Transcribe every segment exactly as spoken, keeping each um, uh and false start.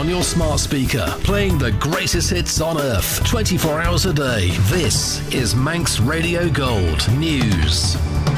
on your smart speaker, playing the greatest hits on earth, twenty-four hours a day. This is Manx Radio Gold News.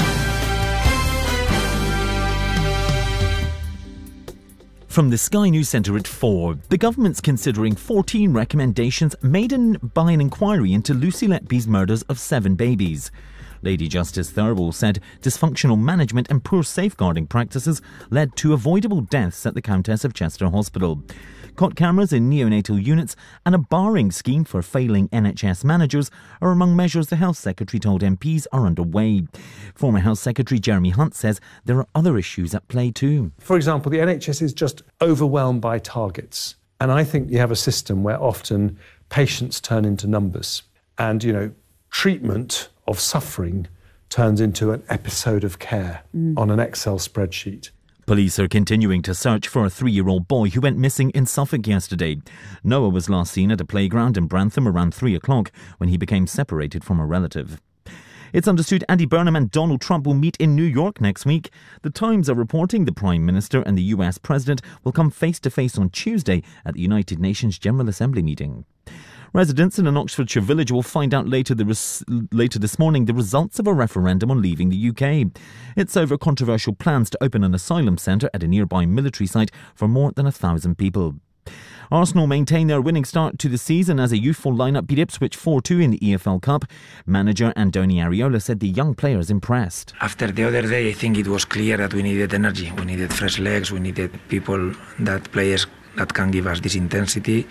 From the Sky News Centre at four, the government's considering fourteen recommendations made in, by an inquiry into Lucy Letby's murders of seven babies. Lady Justice Thirlwall said dysfunctional management and poor safeguarding practices led to avoidable deaths at the Countess of Chester Hospital. Cot cameras in neonatal units and a barring scheme for failing N H S managers are among measures the Health Secretary told M Ps are underway. Former Health Secretary Jeremy Hunt says there are other issues at play too. For example, the N H S is just overwhelmed by targets. And I think you have a system where often patients turn into numbers. And, you know, treatment of suffering turns into an episode of care mm. on an Excel spreadsheet. Police are continuing to search for a three-year-old boy who went missing in Suffolk yesterday. Noah was last seen at a playground in Brantham around three o'clock when he became separated from a relative. It's understood Andy Burnham and Donald Trump will meet in New York next week. The Times are reporting the Prime Minister and the U S President will come face-to-face on Tuesday at the United Nations General Assembly meeting. Residents in an Oxfordshire village will find out later, the res- later this morning the results of a referendum on leaving the U K. It's over controversial plans to open an asylum centre at a nearby military site for more than a thousand people. Arsenal maintain their winning start to the season as a youthful lineup beat Ipswich four two in the E F L Cup. Manager Andoni Areola said the young players impressed. After the other day, I think it was clear that we needed energy, we needed fresh legs, we needed people, that players that can give us this intensity.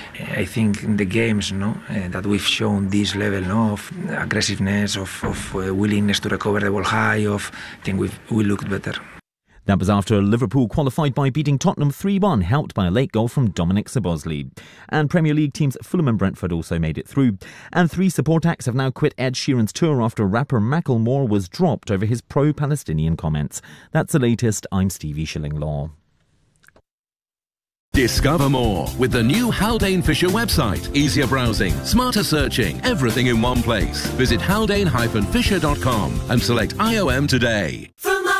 I think in the games, no, uh, that we've shown this level, no, of aggressiveness, of, of uh, willingness to recover the ball high, of I think we've, we looked better. That was after Liverpool qualified by beating Tottenham three one, helped by a late goal from Dominic Szoboszlai. And Premier League teams Fulham and Brentford also made it through. And three support acts have now quit Ed Sheeran's tour after rapper Macklemore was dropped over his pro-Palestinian comments. That's the latest. I'm Stevie Shillinglaw. Discover more with the new Haldane Fisher website. Easier browsing, smarter searching, everything in one place. Visit haldane dash fisher dot com and select I O M today.